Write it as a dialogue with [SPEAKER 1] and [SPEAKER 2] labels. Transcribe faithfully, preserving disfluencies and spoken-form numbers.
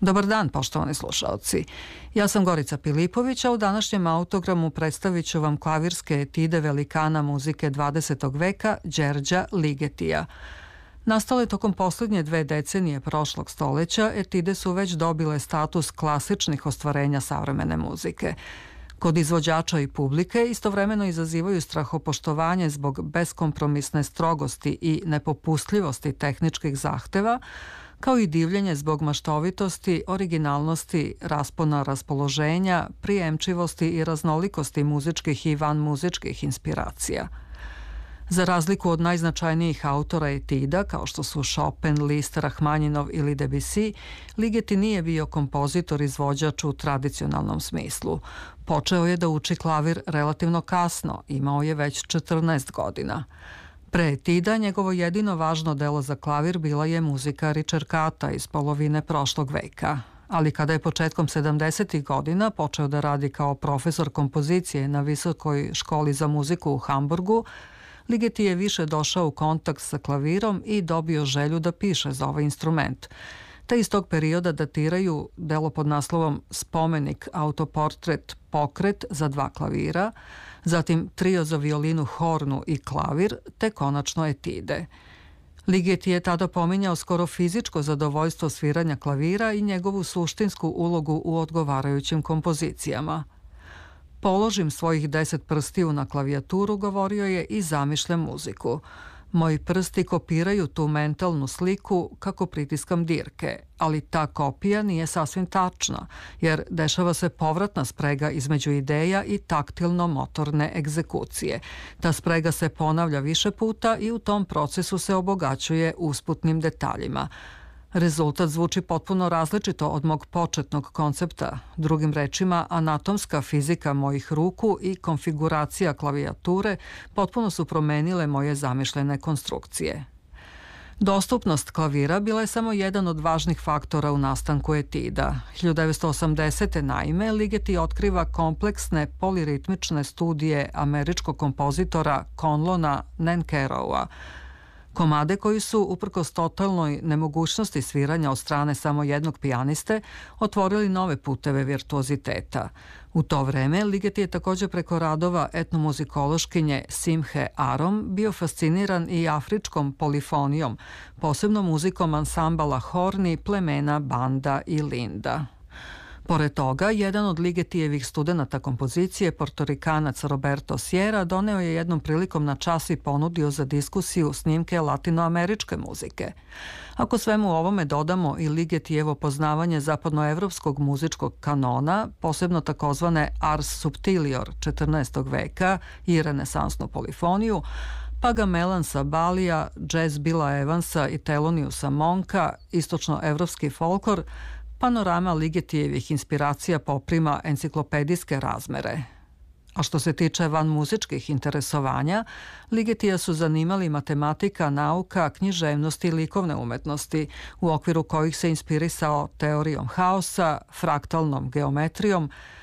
[SPEAKER 1] Dobar dan, poštovani slušaoci. Ja sam Gorica Pilipović, a u današnjem autogramu predstavit ću vam klavirske etide velikana muzike dvadesetog veka Đerđa Ligetija. Nastale tokom posljednje dve decenije prošlog stoleća, etide su već dobile status klasičnih ostvarenja savremene muzike. Kod izvođača i publike istovremeno izazivaju strahopoštovanje zbog beskompromisne strogosti i nepopustljivosti tehničkih zahteva, kao i divljenje zbog maštovitosti, originalnosti, raspona raspoloženja, prijemčivosti i raznolikosti muzičkih i vanmuzičkih inspiracija. Za razliku od najznačajnijih autora etida, kao što su Chopin, Liszt, Rahmaninov ili Debussy, Ligeti nije bio kompozitor izvođač u tradicionalnom smislu. Počeo je da uči klavir relativno kasno, imao je već četrnaest godina. Pre etida njegovo jedino važno delo za klavir bila je muzika ricercata iz polovine prošlog veka. Ali kada je početkom sedamdesetih godina počeo da radi kao profesor kompozicije na Visokoj školi za muziku u Hamburgu, Ligeti je više došao u kontakt sa klavirom i dobio želju da piše za ovaj instrument. Te iz tog perioda datiraju delo pod naslovom Spomenik, autoportret, pokret za dva klavira, zatim trio za violinu, hornu i klavir, te konačno etide. Ligeti je tada pominjao skoro fizičko zadovoljstvo sviranja klavira i njegovu suštinsku ulogu u odgovarajućim kompozicijama. Položim svojih deset prstiju na klavijaturu, govorio je, i zamišljam muziku. Moji prsti kopiraju tu mentalnu sliku kako pritiskam dirke, ali ta kopija nije sasvim tačna, jer dešava se povratna sprega između ideja i taktilno-motorne egzekucije. Ta sprega se ponavlja više puta i u tom procesu se obogaćuje usputnim detaljima. Rezultat zvuči potpuno različito od mog početnog koncepta. Drugim rečima, anatomska fizika mojih ruku i konfiguracija klavijature potpuno su promenile moje zamišljene konstrukcije. Dostupnost klavira bila je samo jedan od važnih faktora u nastanku etida. hiljadu devetsto osamdesete. naime, Ligeti otkriva kompleksne poliritmične studije američkog kompozitora Conlona Nankerrowa, komade koji su, uprkos totalnoj nemogućnosti sviranja od strane samo jednog pijaniste, otvorili nove puteve virtuoziteta. U to vreme Ligeti je također preko radova etnomuzikološkinje Simhe Arom bio fasciniran i afričkom polifonijom, posebno muzikom ansambala Horni, plemena Banda i Linda. Pored toga, jedan od Ligetijevih studenata kompozicije, Portorikanac Roberto Sierra, doneo je jednom prilikom na čas i ponudio za diskusiju snimke latinoameričke muzike. Ako svemu ovome dodamo i Ligetijevo poznavanje zapadnoevropskog muzičkog kanona, posebno takozvane Ars Subtilior četrnaestog veka i renesansnu polifoniju, pa ga Melansa Balija, jazz Billa Evansa i Theloniousa Monka, istočnoevropski folklor, panorama Ligetijevih inspiracija poprima enciklopedijske razmere. A što se tiče vanmuzičkih interesovanja, Ligetija su zanimali matematika, nauka, književnost i likovne umetnosti, u okviru kojih se inspirisao teorijom haosa, fraktalnom geometrijom,